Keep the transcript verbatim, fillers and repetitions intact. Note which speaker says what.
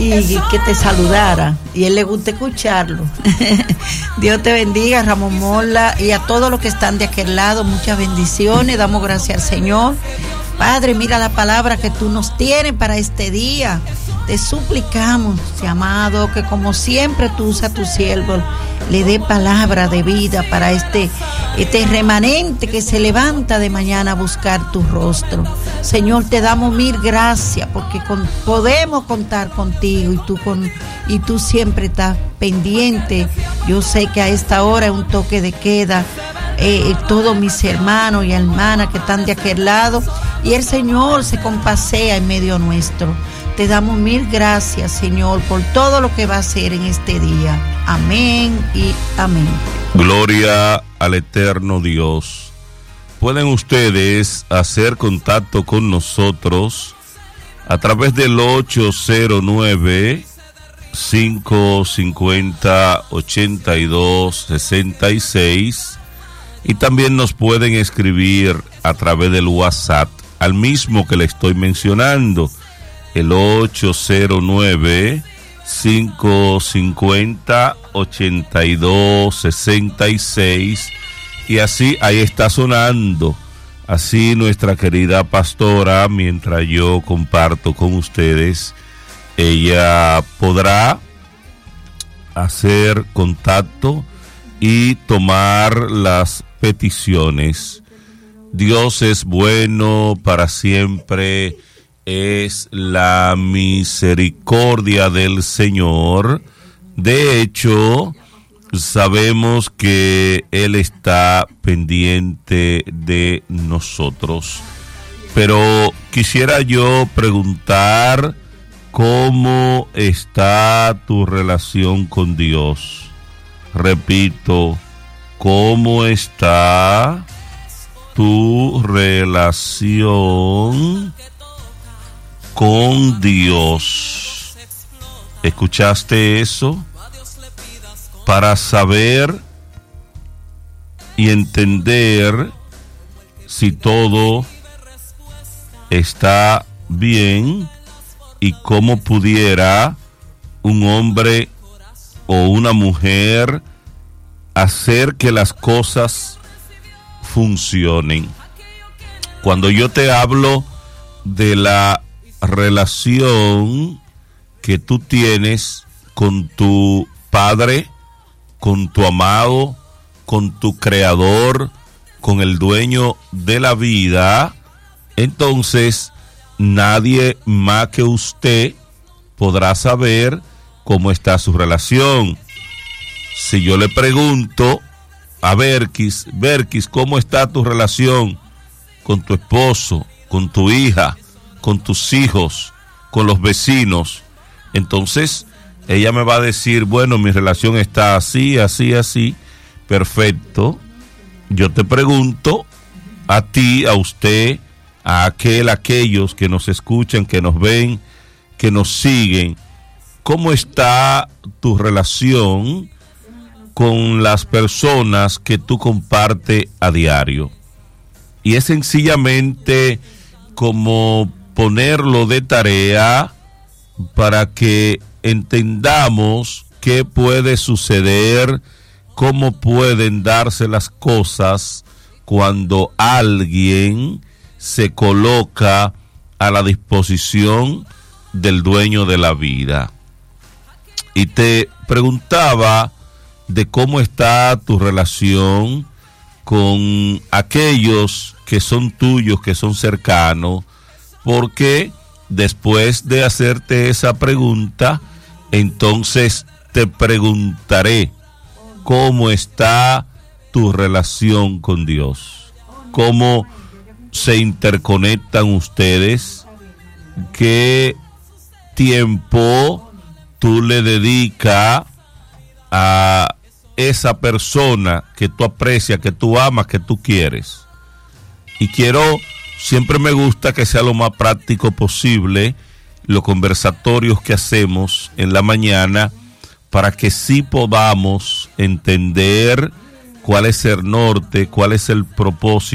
Speaker 1: y, y que te saludara, y él le gusta escucharlo. Dios te bendiga, Ramón Mola, y a todos los que están de aquel lado, muchas bendiciones, damos gracias al Señor. Padre, mira la palabra que tú nos tienes para este día. Te suplicamos, amado, que como siempre tú usas a tu siervo, le dé palabra de vida para este, este remanente que se levanta de mañana a buscar tu rostro. Señor, te damos mil gracias porque con, podemos contar contigo y tú, con, y tú siempre estás pendiente. Yo sé que a esta hora es un toque de queda. Eh, todos mis hermanos y hermanas que están de aquel lado, y el Señor se compasea en medio nuestro. Te damos mil gracias, Señor, por todo lo que va a hacer en este día. Amén y amén.
Speaker 2: Gloria al eterno Dios. Pueden ustedes hacer contacto con nosotros a través del ocho cero nueve, cinco cinco cero, ocho dos seis seis y también nos pueden escribir a través del WhatsApp al mismo que le estoy mencionando, el ocho cero nueve, cinco cinco cero, ocho dos seis seis, y así ahí está sonando. Así nuestra querida pastora, mientras yo comparto con ustedes, ella podrá hacer contacto y tomar las peticiones. Dios es bueno para siempre, es la misericordia del Señor. De hecho, sabemos que Él está pendiente de nosotros. Pero quisiera yo preguntar, ¿cómo está tu relación con Dios? Repito, ¿cómo está tu relación con Dios? ¿Escuchaste eso? Para saber y entender si todo está bien y cómo pudiera un hombre o una mujer hacer que las cosas funcionen. Cuando yo te hablo de la relación que tú tienes con tu Padre, con tu amado, con tu Creador, con el dueño de la vida, entonces nadie más que usted podrá saber cómo está su relación. Si yo le pregunto a Berkis, Berkis, ¿cómo está tu relación con tu esposo, con tu hija, con tus hijos, con los vecinos? Entonces ella me va a decir, bueno, mi relación está así, así, así. Perfecto. Yo te pregunto a ti, a usted, a aquel, a aquellos que nos escuchan, que nos ven, que nos siguen, ¿cómo está tu relación con las personas que tú compartes a diario? Y es sencillamente como ponerlo de tarea para que entendamos qué puede suceder, cómo pueden darse las cosas cuando alguien se coloca a la disposición del dueño de la vida. Y te preguntaba de cómo está tu relación con aquellos que son tuyos, que son cercanos, porque después de hacerte esa pregunta, entonces te preguntaré cómo está tu relación con Dios, cómo se interconectan ustedes, qué tiempo tú le dedicas a esa persona que tú aprecias, que tú amas, que tú quieres. Y quiero, siempre me gusta que sea lo más práctico posible los conversatorios que hacemos en la mañana, para que sí podamos entender cuál es el norte, cuál es el propósito